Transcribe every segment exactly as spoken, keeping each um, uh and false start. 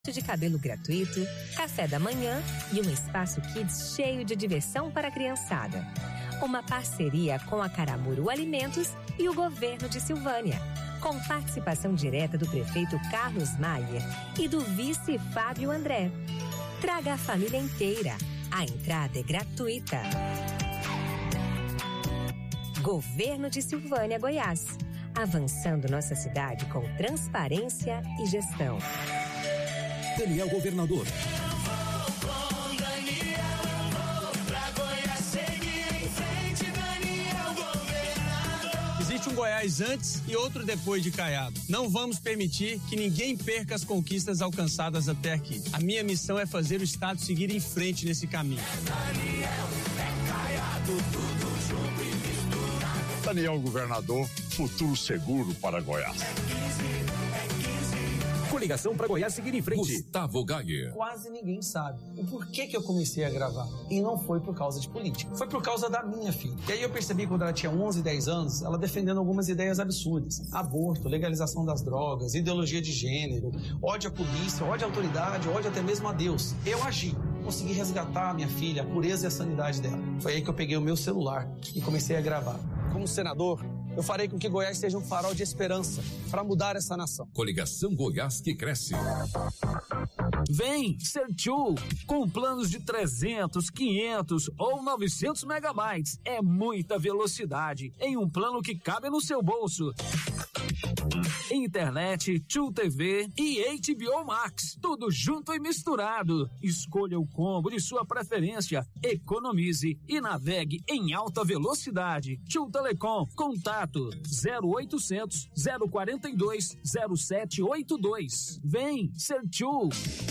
de cabelo gratuito, café da manhã e um espaço kids cheio de diversão para a criançada. Uma parceria com a Caramuru Alimentos e o governo de Silvânia, com participação direta do prefeito Carlos Maier e do vice Fábio André. Traga a família inteira. A entrada é gratuita. Governo de Silvânia, Goiás. Avançando nossa cidade com transparência e gestão. Daniel Governador. Existe um Goiás antes e outro depois de Caiado. Não vamos permitir que ninguém perca as conquistas alcançadas até aqui. A minha missão é fazer o Estado seguir em frente nesse caminho. É Daniel, é Caiado, tudo junto e misturado. Daniel Governador, futuro seguro para Goiás. Coligação para Goiás seguir em frente. Gustavo Gayer. Quase ninguém sabe o porquê que eu comecei a gravar. E não foi por causa de política. Foi por causa da minha filha. E aí eu percebi quando ela tinha onze, dez anos, ela defendendo algumas ideias absurdas. Aborto, legalização das drogas, ideologia de gênero, ódio à polícia, ódio à autoridade, ódio até mesmo a Deus. Eu agi. Consegui resgatar a minha filha, a pureza e a sanidade dela. Foi aí que eu peguei o meu celular e comecei a gravar. Como senador, eu farei com que Goiás seja um farol de esperança para mudar essa nação. Coligação Goiás que cresce. Vem ser tchu com planos de trezentos, quinhentos ou novecentos megabytes. É muita velocidade em um plano que cabe no seu bolso. Internet, Tchu T V e H B O Max, tudo junto e misturado. Escolha o combo de sua preferência, economize e navegue em alta velocidade. Tchu Telecom, contato zero oitocentos, zero quarenta e dois, zero sete oito dois. Vem ser Tchu.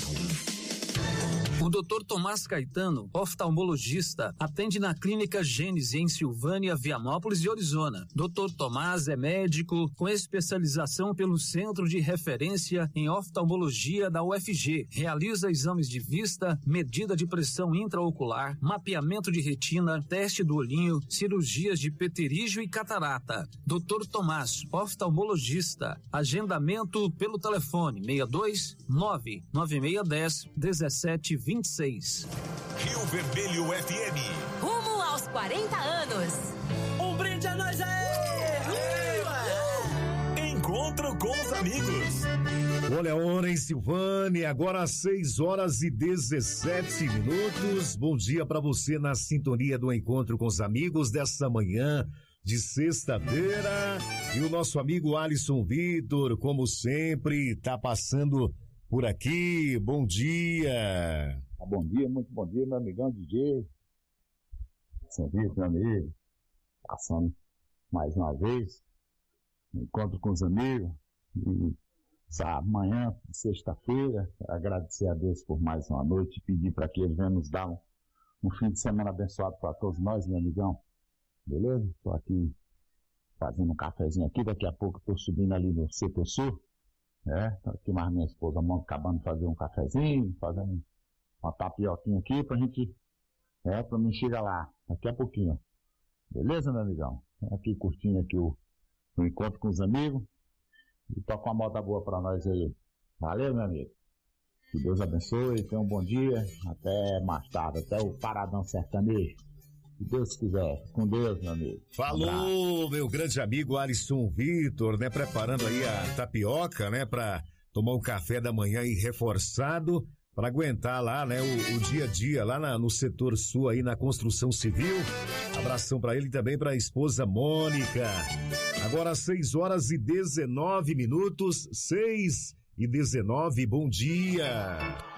O doutor Tomás Caetano, oftalmologista, atende na Clínica Gênese em Silvânia, Vianópolis e Orizona. doutor Tomás é médico com especialização pelo Centro de Referência em Oftalmologia da U F G. Realiza exames de vista, medida de pressão intraocular, mapeamento de retina, teste do olhinho, cirurgias de pterígio e catarata. doutor Tomás, oftalmologista. Agendamento pelo telefone seis dois nove nove seis um zero um sete vinte e seis. Rio Vermelho F M. Rumo aos quarenta anos. Um brinde a nós aí! Encontro com os amigos. Olha a hora em Silvânia, agora às seis horas e dezessete minutos. Bom dia para você na sintonia do Encontro com os Amigos dessa manhã de sexta-feira. E o nosso amigo Alisson Vitor, como sempre, tá passando por aqui. Bom dia. Bom dia, muito bom dia, meu amigão D J. Alisson Vitor, meu amigo. Passando mais uma vez. Encontro com os amigos. E essa manhã de sexta-feira, agradecer a Deus por mais uma noite e pedir para que Ele venha nos dar um, um fim de semana abençoado para todos nós, meu amigão. Beleza? Estou aqui fazendo um cafezinho aqui, daqui a pouco estou subindo ali no Setor Sul. É, tô aqui mais minha esposa mão acabando de fazer um cafezinho, fazendo uma tapioquinha aqui pra gente, é, pra mim chegar lá, daqui a pouquinho. Beleza, meu amigão? Aqui curtindo aqui o, o encontro com os amigos. E toca uma moda boa pra nós aí. Valeu, meu amigo. Que Deus abençoe, tenha um bom dia. Até mais tarde, até o Paradão Sertanejo. Se Deus quiser. Com Deus, meu amigo. Falou, meu grande amigo Alisson Vitor, né? Preparando aí a tapioca, né? Pra tomar um café da manhã aí reforçado, para aguentar lá, né? O, o dia a dia lá na, no setor sul aí na construção civil. Abração para ele e também para a esposa Mônica. Agora seis horas e dezenove minutos, seis e dezenove, bom dia.